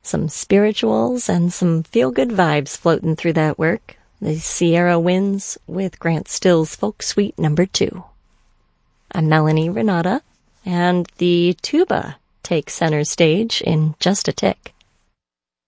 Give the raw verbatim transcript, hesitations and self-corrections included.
Some spirituals and some feel-good vibes floating through that work. The Sierra Winds with Grant Still's Folk Suite number two. I'm Melanie Renata, and the tuba takes center stage in just a tick.